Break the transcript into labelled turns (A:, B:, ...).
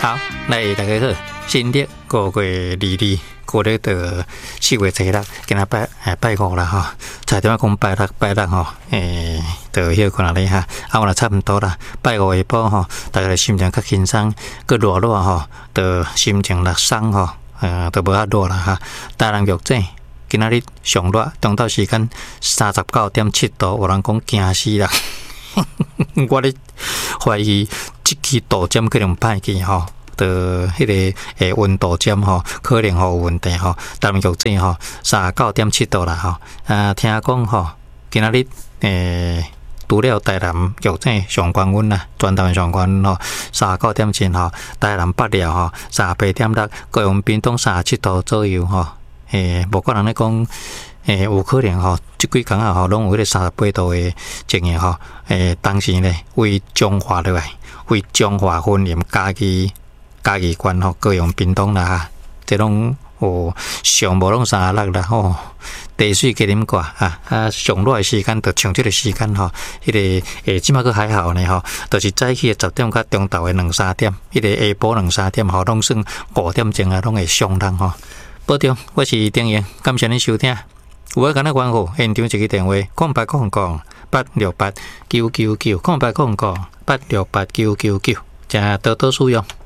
A: 好，来大家好，新历5月22，过了到4月16，今仔拜五啦吼，才点讲拜六吼，就休困啦哈，我啦差不多啦，拜五下晡吼，大家心情较轻松，佮热吼，就心情落松吼，就无遐热啦哈。台南玉井今仔日上热，中昼时间39.7度，有人讲惊死啦。我咧怀疑即期度针可能歹去吼，就迄个温度针吼，可能有问题吼。台南玉井吼39.7度啦吼，听讲吼，今仔日除了台南玉井上高温啦，全台湾上高温吼39.7吼，台南北寮吼38.6，高雄屏东37度左右吼，无可能咧讲。有可能吼，即几工啊吼，拢有迄个38度的情形吼。当时咧，为中华落来，为中华分林嘉义县吼，高雄屏东啦哈，即拢有上无拢36啦吼。地水加啉挂上热的时间就像即个时间吼，迄个即马佫还好呢吼，就是早起10点到中昼的2-3点，迄个下晡2-3点吼，拢算5点钟啊，拢会上人吼。保重，我是丁燕，感谢恁收听。有要跟咱关乎现场一个电话：0800-868-999，0800-868-999，请多多使用。